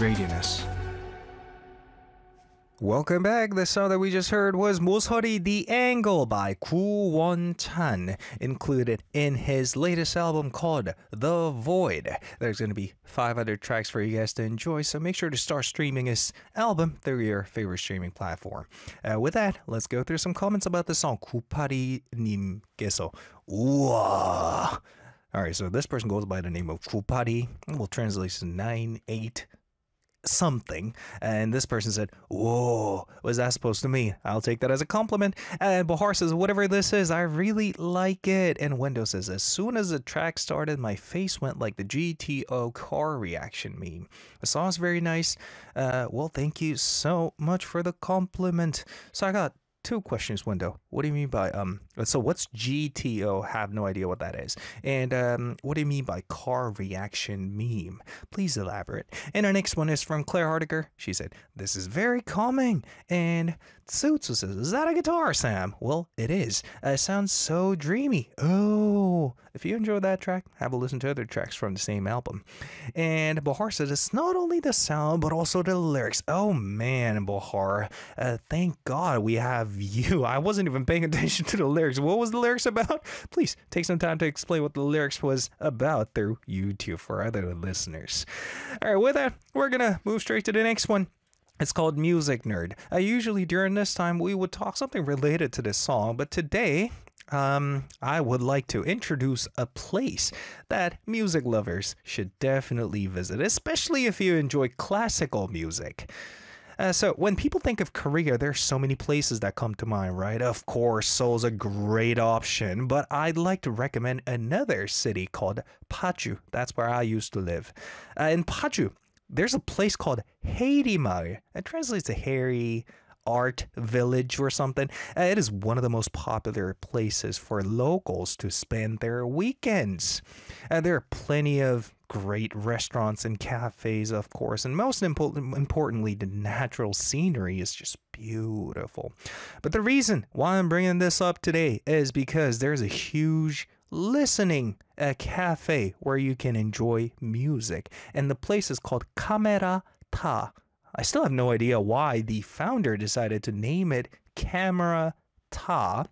Radiance. Welcome back. The song that we just heard was 모서리 The Angle by 구원찬, included in his latest album called The Void. There's going to be 500 tracks for you guys to enjoy, so make sure to start streaming his album through your favorite streaming platform. With that, let's go through some comments about the song. 구파리님께서 우와. Alright, so this person goes by the name of 구파리. We'll translate to 98 something, and this person said, whoa, what's that supposed to mean? I'll take that as a compliment. And Bahar says, whatever this is, I really like it. And Wendo says, as soon as the track started, my face went like the GTO car reaction meme. The song's very nice. Well, thank you so much for the compliment. So I got two questions, Wendo. What do you mean by so what's GTO? Have no idea what that is. And what do you mean by car reaction meme? Please elaborate. And our next one is from Claire Hardiker. She said, this is very calming. And Tsutsu says, is that a guitar, Sam? Well, it is. It sounds so dreamy. Oh, if you enjoyed that track, have a listen to other tracks from the same album. And Bahar says, it's not only the sound, but also the lyrics. Oh man, Bahar, thank God we have you. I wasn't even paying attention to the lyrics. What was the lyrics about? Please take some time to explain what the lyrics was about through YouTube for other listeners. All right, with that, we're gonna move straight to the next one. It's called Music Nerd. Usually during this time, we would talk something related to this song, but today, I would like to introduce a place that music lovers should definitely visit, especially if you enjoy classical music. So when people think of Korea, there's so many places that come to mind, right? Of course, Seoul's a great option, but I'd like to recommend another city called Paju. That's where I used to live. In Paju, there's a place called Haerimar. It translates to hairy art village or something. It is one of the most popular places for locals to spend their weekends. There are plenty of great restaurants and cafes, of course, and most importantly, the natural scenery is just beautiful. But the reason why I'm bringing this up today is because there's a huge listening cafe where you can enjoy music, and the place is called Camera Ta. I still have no idea why the founder decided to name it Camera Ta.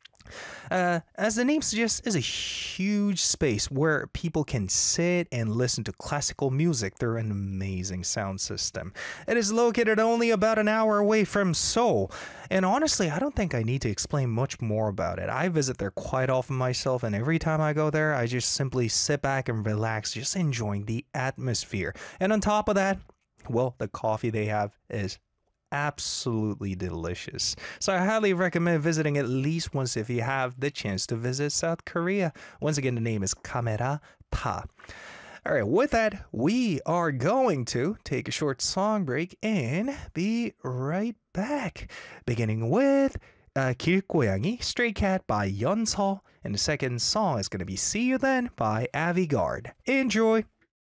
As the name suggests, is a huge space where people can sit and listen to classical music through an amazing sound system. It is located only about an hour away from Seoul, and honestly, I don't think I need to explain much more about it. I visit there quite often myself, and every time I go there, I just simply sit back and relax, just enjoying the atmosphere. And on top of that, well, the coffee they have is absolutely delicious. So I highly recommend visiting at least once if you have the chance to visit South Korea. Once again, the name is Camera Ta. All right, with that, we are going to take a short song break and be right back. Beginning with 길고양이, Stray Cat by Yeonseo, and the second song is going to be See You Then by Avigard. Enjoy!